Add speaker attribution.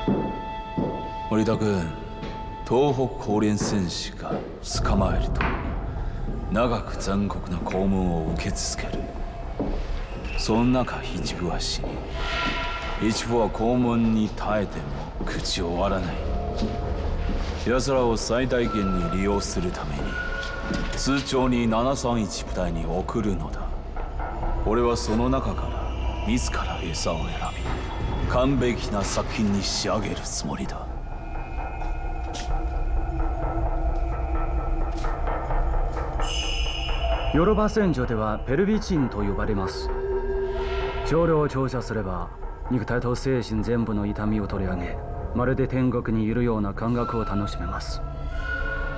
Speaker 1: 森田君、東北高連戦士が捕まえると長く残酷な拷問を受け続ける。その中一部は死に、一部は拷問に耐えても口を割らない。奴らを最大限に利用するために通帳に731部隊に送るのだ。俺はその中から自ら餌を選び、完璧な作品に仕上げるつもりだ。
Speaker 2: ヨロバ戦場ではペルビチンと呼ばれます。少量を照射すれば肉体と精神全部の痛みを取り上げ、まるで天国にいるような感覚を楽しめます。